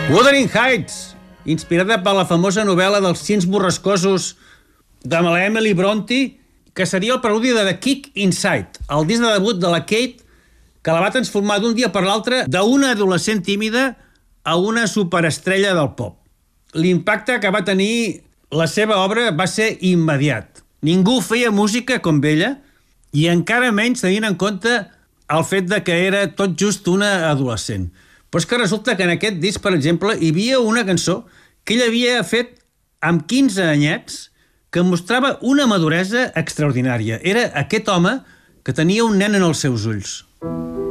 Wuthering Heights, inspirada per la famosa novel·la dels cims borrascosos de la Emily Brontë, que seria el preludi de The Kick Inside, el disc de debut de la Kate, que la va transformar d'un dia per l'altre d'una adolescent tímida a una superestrella del pop. L'impacte que va tenir la seva obra va ser immediat. Ningú feia música com ella i encara menys tenint en compte el fet de que era tot just una adolescent. Però és que resulta que en aquest disc, per exemple, hi havia una cançó que ell havia fet amb 15 anyets que mostrava una maduresa extraordinària. Era aquest home que tenia un nen en els seus ulls.